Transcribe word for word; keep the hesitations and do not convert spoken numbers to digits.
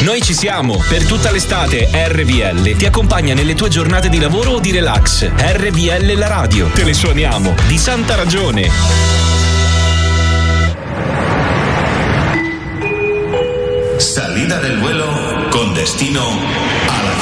Noi ci siamo. Per tutta l'estate R V L ti accompagna nelle tue giornate di lavoro o di relax. R V L la radio. Te le suoniamo. Di santa ragione. Salida del vuelo con destino a la